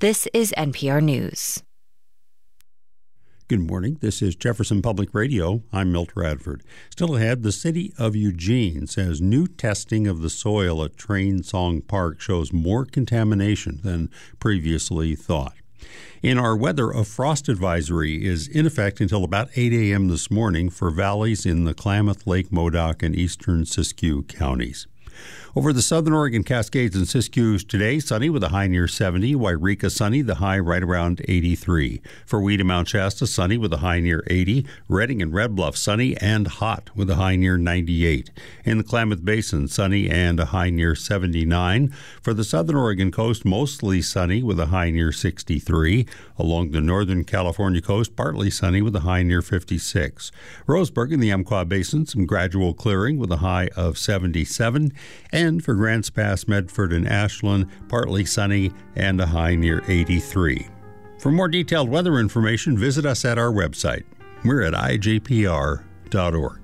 This is NPR News. Good morning. This is Jefferson Public Radio. I'm Milt Radford. Still ahead, the city of Eugene says new testing of the soil at Train Song Park shows more contamination than previously thought. In our weather, a frost advisory is in effect until about 8 a.m. this morning for valleys in the Klamath, Lake Modoc, and eastern Siskiyou counties. Over the southern Oregon Cascades and Siskiyou today, sunny with a high near 70. Wairika sunny, the high right around 83. For Weeda, Mount Shasta, sunny with a high near 80. Redding and Red Bluff, sunny and hot with a high near 98. In the Klamath Basin, sunny and a high near 79. For the southern Oregon coast, mostly sunny with a high near 63. Along the northern California coast, partly sunny with a high near 56. Roseburg in the Umpqua Basin, some gradual clearing with a high of 77. And for Grants Pass, Medford, and Ashland, partly sunny and a high near 83. For more detailed weather information, visit us at our website. We're at ijpr.org.